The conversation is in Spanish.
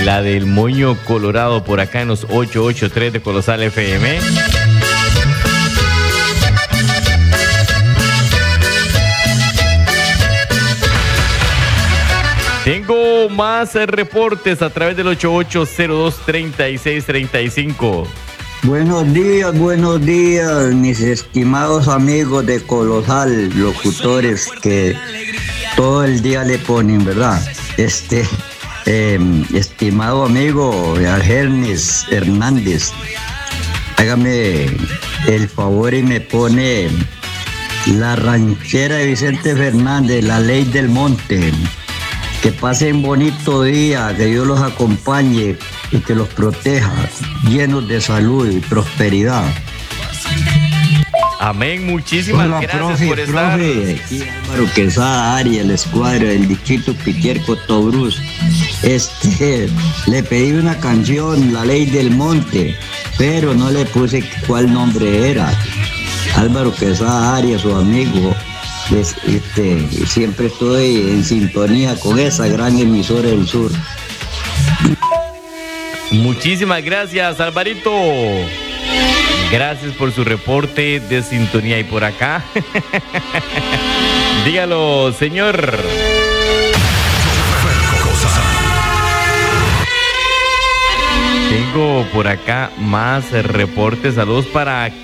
la del Moño Colorado por acá en los 883 de Colosal FM. Tengo más reportes a través del 8802-3635. Buenos días, mis estimados amigos de Colosal, locutores que todo el día le ponen, ¿verdad? Estimado amigo Hermes Hernández, hágame el favor y me pone la ranchera de Vicente Fernández, La Ley del Monte. Que pasen bonito día, que Dios los acompañe y que los proteja, llenos de salud y prosperidad. Amén, muchísimas gracias por estar. Aquí Álvaro Quesada, Arias, la escuadra del distrito Pitier Cotobruz. Le pedí una canción, La Ley del Monte, pero no le puse cuál nombre era. Álvaro Quesada, Arias, su amigo. Siempre estoy en sintonía con esa gran emisora del sur. Muchísimas gracias, Alvarito. Gracias por su reporte de sintonía. Y por acá, dígalo, señor. Tengo por acá más reportes. Saludos para